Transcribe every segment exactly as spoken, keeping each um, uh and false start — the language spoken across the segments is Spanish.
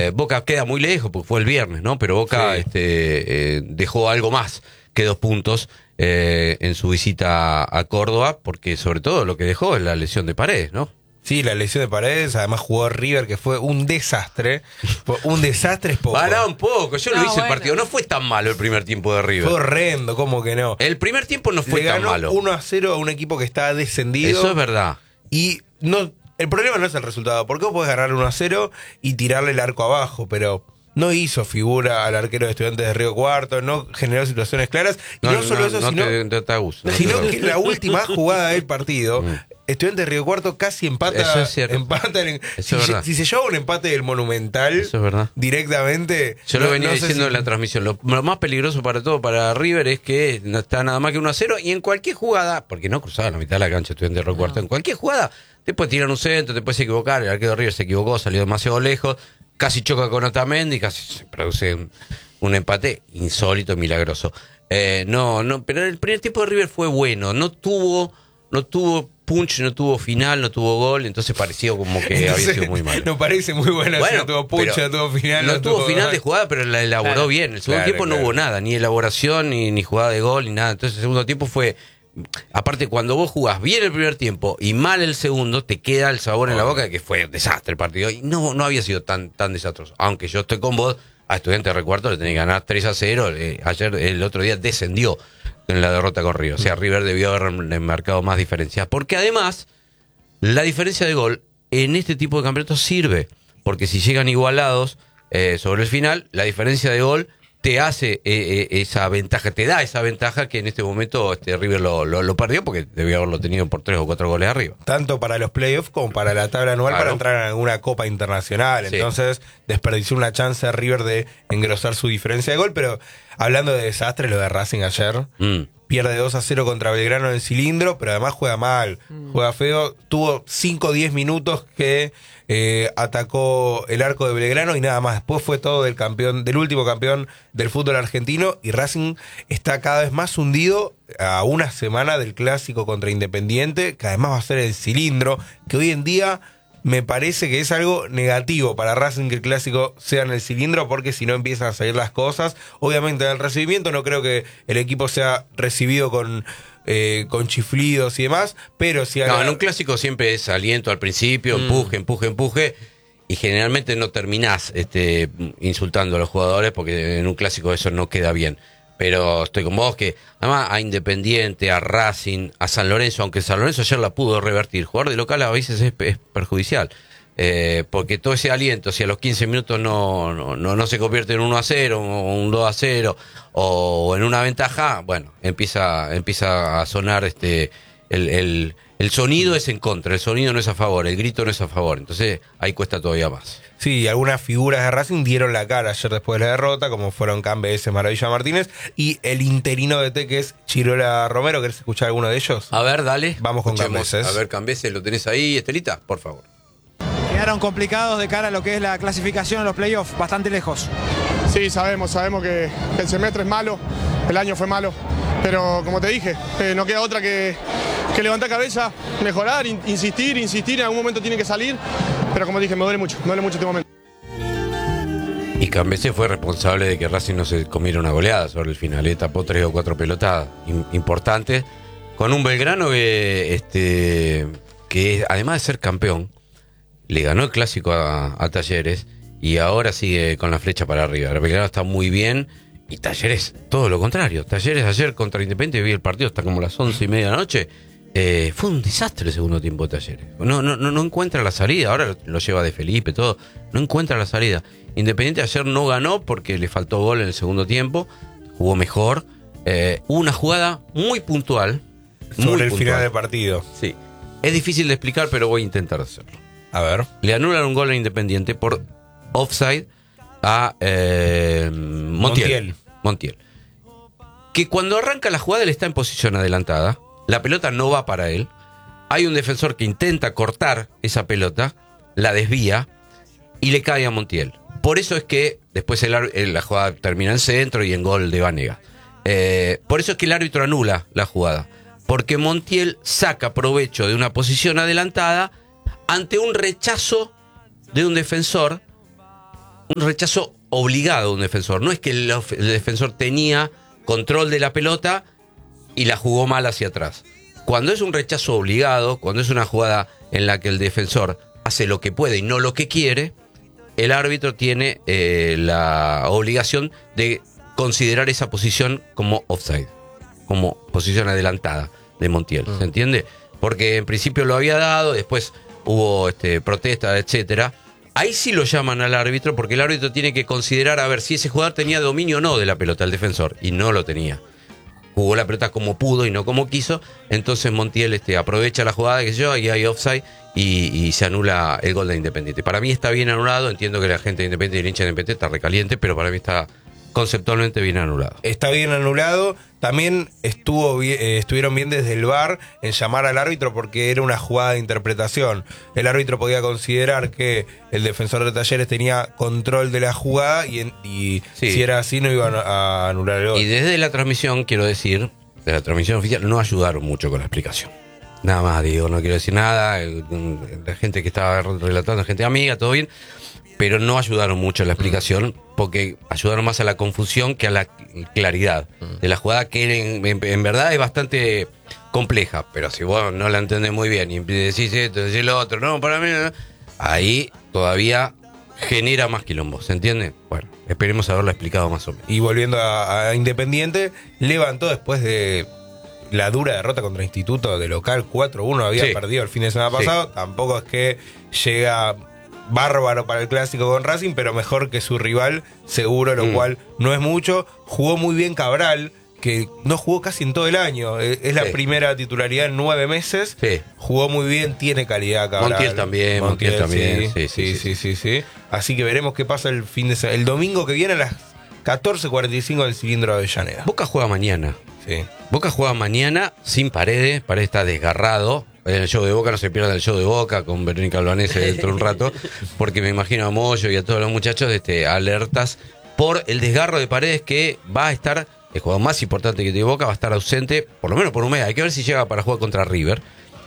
Eh, Boca queda muy lejos porque fue el viernes, ¿no? Pero Boca sí. este, eh, dejó algo más que dos puntos eh, en su visita a Córdoba, porque sobre todo lo que dejó es la lesión de Paredes, ¿no? Sí, la lesión de Paredes, además jugó River, que fue un desastre. Fue un desastre es poco. Pará un poco, yo no, lo hice bueno. el partido, no fue tan malo el primer tiempo de River. Fue horrendo, ¿cómo que no? El primer tiempo no fue Le tan ganó malo. uno a cero a un equipo que está descendido. Eso es verdad. Y no, el problema no es el resultado, porque vos podés ganar uno a cero y tirarle el arco abajo, pero no hizo figura al arquero de Estudiantes de Río Cuarto, no generó situaciones claras. Y no, no solo no, eso, no sino, te, te, te gusta, no sino te que en la última jugada del partido, mm. Estudiantes de Río Cuarto casi empata. Eso es cierto. empata en, Eso si, es si se lleva un empate del Monumental, eso es verdad. Directamente. Yo lo no, venía no diciendo si... en la transmisión. Lo, lo más peligroso para todo, para River, es que no está nada más que uno a cero. Y en cualquier jugada, porque no cruzaba la mitad de la cancha Estudiantes de Río Cuarto, no. En cualquier jugada te puedes tirar un centro, te puedes equivocar. El arquero de River se equivocó, salió demasiado lejos. Casi choca con Otamendi, casi se produce un, un empate insólito, milagroso. Eh, no, no, pero el primer tiempo de River fue bueno. No tuvo, no tuvo punch, no tuvo final, no tuvo gol, entonces pareció como que entonces, había sido muy malo. No parece muy bueno, bueno no tuvo punch, no tuvo final. No, no tuvo tuvo final gol. de jugada, pero la elaboró claro, bien. El segundo claro, tiempo claro. no hubo nada, ni elaboración, ni, ni jugada de gol, ni nada. Entonces el segundo tiempo fue... Aparte, cuando vos jugás bien el primer tiempo y mal el segundo, te queda el sabor en la boca de que fue un desastre el partido. Y no, no había sido tan, tan desastroso. Aunque yo estoy con vos, a Estudiantes de Río Cuarto le tenía que ganar tres a cero. Eh, ayer, el otro día, descendió en la derrota con River. O sea, River debió haber marcado más diferencias. Porque además, la diferencia de gol en este tipo de campeonatos sirve. Porque si llegan igualados eh, sobre el final, la diferencia de gol te hace eh, eh, esa ventaja, te da esa ventaja que en este momento este River lo, lo, lo perdió porque debió haberlo tenido por tres o cuatro goles arriba. Tanto para los playoffs como para la tabla anual, claro. Para entrar en alguna copa internacional. Sí. Entonces desperdició una chance de River de engrosar su diferencia de gol, pero hablando de desastre, lo de Racing ayer, mm. pierde dos a cero contra Belgrano en el cilindro, pero además juega mal, mm. juega feo, tuvo cinco o diez minutos que eh, atacó el arco de Belgrano y nada más. Después fue todo del campeón, del último campeón del fútbol argentino, y Racing está cada vez más hundido a una semana del clásico contra Independiente, que además va a ser el cilindro, que hoy en día me parece que es algo negativo para Racing que el clásico sea en el cilindro, porque si no empiezan a salir las cosas. Obviamente en el recibimiento no creo que el equipo sea recibido con eh, con chiflidos y demás, pero si... No, haga... en un clásico siempre es aliento al principio, mm. empuje, empuje, empuje, y generalmente no terminás este, insultando a los jugadores, porque en un clásico eso no queda bien. Pero estoy con vos que, además, a Independiente, a Racing, a San Lorenzo, aunque San Lorenzo ayer la pudo revertir, jugar de local a veces es, es perjudicial. Eh, porque todo ese aliento, si a los quince minutos no, no, no, no se convierte en uno a cero, o un dos a cero, o en una ventaja, bueno, empieza, empieza a sonar este el, el, el sonido es en contra, el sonido no es a favor, el grito no es a favor, entonces ahí cuesta todavía más. Sí, algunas figuras de Racing dieron la cara ayer después de la derrota, como fueron Cambeses, Maravilla Martínez y el interino de T, que es Chirola Romero. ¿Querés escuchar alguno de ellos? A ver, dale. Vamos con Cambeses. A ver, Cambeses, ¿lo tenés ahí, Estelita? Por favor. Quedaron complicados de cara a lo que es la clasificación en los playoffs, bastante lejos. Sí, sabemos, sabemos que el semestre es malo, el año fue malo, pero como te dije, eh, no queda otra que, que levantar cabeza, mejorar, in, insistir, insistir, en algún momento tiene que salir, pero como dije, me duele mucho, me duele mucho este momento. Y Cambeses fue responsable de que Racing no se comiera una goleada sobre el final, ¿eh? Tapó tres o cuatro pelotas importantes, con un Belgrano que, este, que además de ser campeón, le ganó el clásico a, a Talleres y ahora sigue con la flecha para arriba. El Belgrano está muy bien y Talleres todo lo contrario. Talleres ayer contra Independiente, vi el partido hasta como las once y media de la noche. Eh, fue un desastre el segundo tiempo de Talleres. No, no, no, no encuentra la salida. Ahora lo, lo lleva de Felipe, todo. No encuentra la salida. Independiente ayer no ganó porque le faltó gol en el segundo tiempo. Jugó mejor. Eh, hubo una jugada muy puntual. Sobre muy el puntual. final del partido. Sí. Es difícil de explicar, pero voy a intentar hacerlo. A ver. Le anulan un gol a Independiente por offside a eh, Montiel. Montiel. Montiel. Que cuando arranca la jugada él está en posición adelantada. La pelota no va para él. Hay un defensor que intenta cortar esa pelota, la desvía y le cae a Montiel. Por eso es que después el, la jugada termina en centro y en gol de Vanega. Eh, por eso es que el árbitro anula la jugada. Porque Montiel saca provecho de una posición adelantada ante un rechazo de un defensor un rechazo obligado de un defensor. No es que el, el defensor tenía control de la pelota y la jugó mal hacia atrás. Cuando es un rechazo obligado, cuando es una jugada en la que el defensor hace lo que puede y no lo que quiere, el árbitro tiene eh, la obligación de considerar esa posición como offside, como posición adelantada de Montiel, ¿se entiende? Porque en principio lo había dado, después hubo este, protesta, etcétera. Ahí sí lo llaman al árbitro, porque el árbitro tiene que considerar a ver si ese jugador tenía dominio o no de la pelota, el defensor, y no lo tenía. Jugó la pelota como pudo y no como quiso, entonces Montiel este, aprovecha la jugada, que yo, y hay offside, y, y se anula el gol de Independiente. Para mí está bien anulado, entiendo que la gente de Independiente y el hincha de Independiente está recaliente, pero para mí está conceptualmente bien anulado. Está bien anulado. También estuvo bien, eh, estuvieron bien desde el V A R en llamar al árbitro porque era una jugada de interpretación. El árbitro podía considerar que el defensor de Talleres tenía control de la jugada y, en, y sí. si era así no iban a, a anular el gol. Y desde la transmisión, quiero decir, de la transmisión oficial, no ayudaron mucho con la explicación. Nada más, digo, no quiero decir nada. El, la gente que estaba relatando, gente amiga, todo bien, pero no ayudaron mucho en la explicación, porque ayudaron más a la confusión que a la claridad de la jugada, que en, en, en verdad es bastante compleja, pero si vos no la entendés muy bien y decís esto, decís lo otro, no, para mí, no, ahí todavía genera más quilombo, ¿se entiende? Bueno, esperemos haberlo explicado más o menos. Y volviendo a, a Independiente, levantó después de la dura derrota contra Instituto de local cuatro uno, había sí. perdido el fin de semana pasado, sí. Tampoco es que llega bárbaro para el clásico con Racing, pero mejor que su rival, seguro, lo mm. cual no es mucho. Jugó muy bien Cabral, que no jugó casi en todo el año. Es la sí. primera titularidad en nueve meses. Sí. Jugó muy bien, tiene calidad Cabral. Montiel también, Montiel, Montiel también. Sí sí sí, sí, sí, sí, sí. Así que veremos qué pasa el fin de semana. El domingo que viene a las catorce cuarenta y cinco del Cilindro de Avellaneda. Boca juega mañana. Sí. Boca juega mañana sin Paredes. Paredes está desgarrado. En el show de Boca, no se pierdan el show de Boca con Verónica Albanese dentro de un rato, porque me imagino a Moyo y a todos los muchachos este, alertas por el desgarro de Paredes, que va a estar, el jugador más importante que tiene Boca, va a estar ausente por lo menos por un mes. Hay que ver si llega para jugar contra River,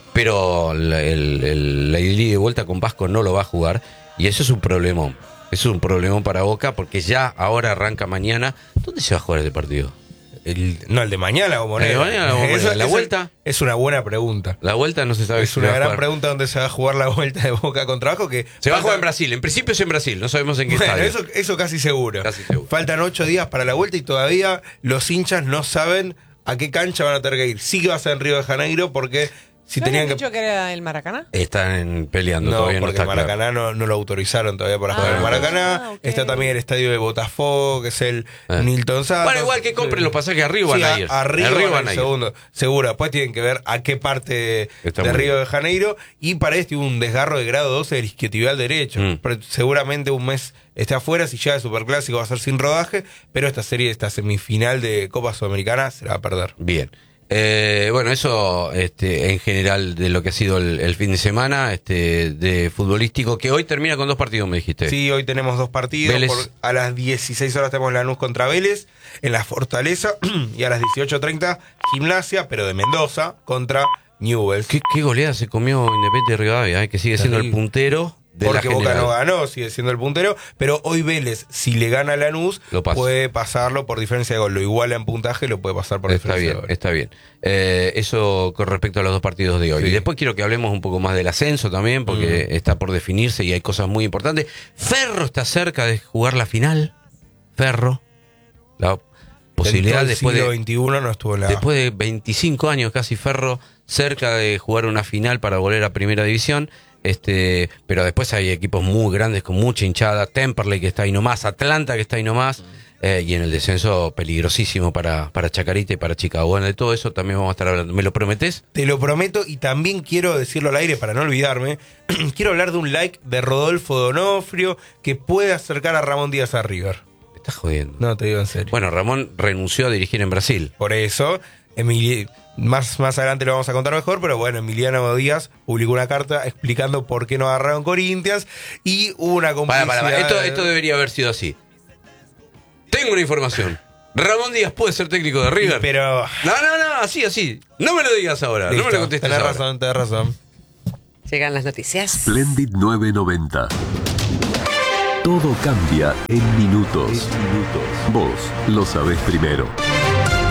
pero la, el, el, la ida y vuelta con Vasco no lo va a jugar, y eso es un problemón. Eso es un problemón para Boca, porque ya ahora arranca mañana. ¿Dónde se va a jugar este partido? El, no, el de mañana o Moneda. ¿El de mañana o Moneda? Eso, ¿La eso vuelta? Es una buena pregunta. La vuelta no se sabe. Es si una va gran a pregunta dónde se va a jugar la vuelta de Boca contra Vasco. Que se falta... va a jugar en Brasil. En principio es en Brasil. No sabemos en qué bueno, estadio. Eso, eso casi seguro. Casi seguro. Faltan ocho días para la vuelta y todavía los hinchas no saben a qué cancha van a tener que ir. Sí que va a ser en Río de Janeiro porque... Si ¿No tenían habían que... dicho que era el Maracaná? Están peleando, no, todavía no está está el Maracaná claro. no, no lo autorizaron todavía para ah, jugar en el Maracaná. Ah, okay. Está también el estadio de Botafogo, que es el eh. Nilton Santos. Bueno, igual que compren los pasajes arriba sí, van a ir. Arriba, arriba van van a ir. Segundo, seguro. Después tienen que ver a qué parte está de Río bien. de Janeiro. Y para este un desgarro de grado doce del isquiotibial derecho. Mm. Pero seguramente un mes esté afuera. Si llega el Superclásico va a ser sin rodaje. Pero esta serie, esta semifinal de Copa Sudamericana se la va a perder. Bien. Eh, bueno, eso este, en general de lo que ha sido el, el fin de semana este, de futbolístico, que hoy termina con dos partidos, me dijiste. Sí, hoy tenemos dos partidos. Por, a las dieciséis horas tenemos Lanús contra Vélez en la Fortaleza, y a las dieciocho treinta Gimnasia, pero de Mendoza, contra Newell's. ¿Qué, qué goleada se comió Independiente de Rivadavia, eh, que sigue siendo el puntero de porque la Boca general. no ganó, sigue siendo el puntero, pero hoy Vélez, si le gana a Lanús, puede pasarlo por diferencia de gol, lo iguala en puntaje, lo puede pasar por está diferencia bien, de gol. Está bien, eh, eso con respecto a los dos partidos de hoy. Sí. Y después quiero que hablemos un poco más del ascenso también, porque mm. está por definirse y hay cosas muy importantes. Ferro está cerca de jugar la final, Ferro, la posibilidad el después siglo de veintiuno no estuvo en la... después de veinticinco años casi Ferro cerca de jugar una final para volver a Primera División. Este, pero después hay equipos muy grandes con mucha hinchada, Temperley que está ahí nomás, Atlanta que está ahí nomás, eh, y en el descenso peligrosísimo para, para Chacarita y para Chicago. Bueno, de todo eso también vamos a estar hablando. ¿Me lo prometés? Te lo prometo, y también quiero decirlo al aire para no olvidarme. Quiero hablar de un like de Rodolfo Donofrio que puede acercar a Ramón Díaz a River. Me estás jodiendo. No, te digo en serio. Bueno, Ramón renunció a dirigir en Brasil. Por eso, Emilio... Más, más adelante lo vamos a contar mejor, pero bueno, Emiliano Díaz publicó una carta explicando por qué no agarraron Corinthians y hubo una complicidad. Para, para, para. Esto, esto debería haber sido así. Tengo una información. Ramón Díaz puede ser técnico de River. Pero... No, no, no, así, así. No me lo digas ahora, listo, no me lo contestes tenés ahora. razón, tenés razón. Llegan las noticias. Splendid nueve noventa. Todo cambia en minutos. Vos lo sabés primero.